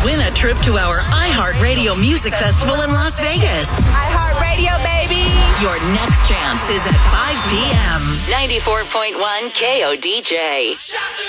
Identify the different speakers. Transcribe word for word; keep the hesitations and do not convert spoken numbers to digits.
Speaker 1: Win a trip to our iHeartRadio Music Festival in Las Vegas.
Speaker 2: iHeartRadio, baby.
Speaker 1: Your next chance is at five p.m. ninety-four point one K O D J.